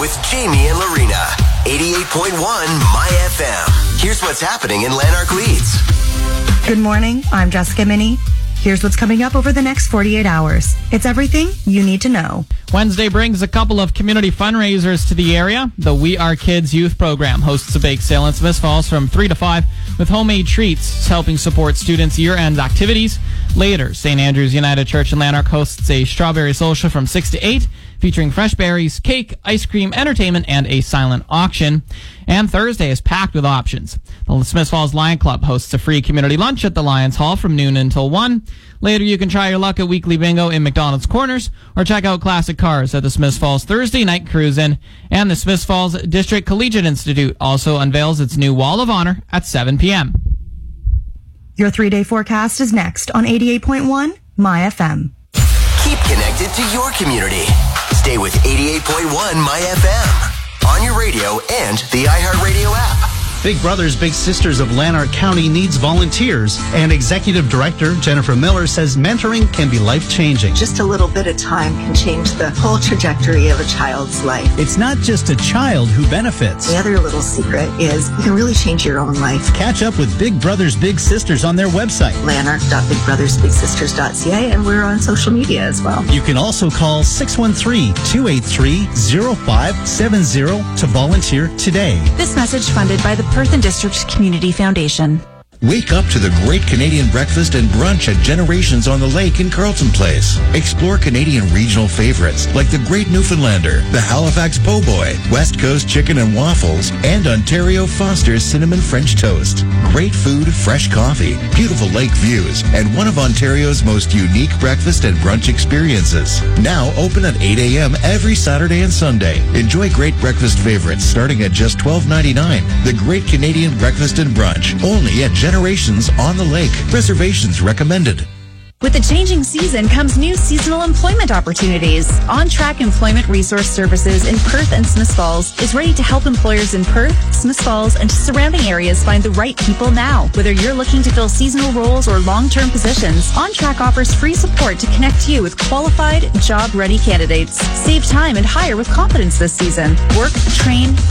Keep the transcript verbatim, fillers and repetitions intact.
with Jamie and Lorena. eighty-eight point one My F M. Here's what's happening in Lanark Leeds. Good morning. I'm Jessica Minnie. Here's what's coming up over the next forty-eight hours. It's everything you need to know. Wednesday brings a couple of community fundraisers to the area. The We Are Kids youth program hosts a bake sale in Smiths Falls from three to five with homemade treats helping support students' year-end activities. Later, Saint Andrew's United Church in Lanark hosts a strawberry social from six to eight featuring fresh berries, cake, ice cream, entertainment, and a silent auction. And Thursday is packed with options. The Smiths Falls Lion Club hosts a free community lunch at the Lions Hall from noon until one. Later, you can try your luck at Weekly Bingo in McDonald's Corners or check out classic cars at the Smiths Falls Thursday Night Cruise-In. And the Smiths Falls District Collegiate Institute also unveils its new Wall of Honor at seven p.m. Your three-day forecast is next on eighty-eight point one My F M. Keep connected to your community. Stay with eighty-eight point one My F M on your radio and the iHeartRadio app. Big Brothers Big Sisters of Lanark County needs volunteers, and Executive Director Jennifer Miller says mentoring can be life-changing. Just a little bit of time can change the whole trajectory of a child's life. It's not just a child who benefits. The other little secret is you can really change your own life. Catch up with Big Brothers Big Sisters on their website, lanark dot big brothers big sisters dot c a, and we're on social media as well. You can also call six one three, two eight three, zero five seven zero to volunteer today. This message funded by the Perth and District Community Foundation. Wake up to the great Canadian breakfast and brunch at Generations on the Lake in Carlton Place. Explore Canadian regional favorites like the Great Newfoundlander, the Halifax Po' Boy, West Coast Chicken and Waffles, and Ontario Foster's Cinnamon French Toast. Great food, fresh coffee, beautiful lake views, and one of Ontario's most unique breakfast and brunch experiences. Now open at eight a.m. every Saturday and Sunday. Enjoy great breakfast favorites starting at just twelve ninety-nine. The Great Canadian Breakfast and Brunch, only at Generations on the Lake. Reservations recommended. With the changing season comes new seasonal employment opportunities. On Track Employment Resource Services in Perth and Smiths Falls is ready to help employers in Perth, Smiths Falls, and surrounding areas find the right people now. Whether you're looking to fill seasonal roles or long-term positions, On Track offers free support to connect you with qualified, job-ready candidates. Save time and hire with confidence this season. Work, train,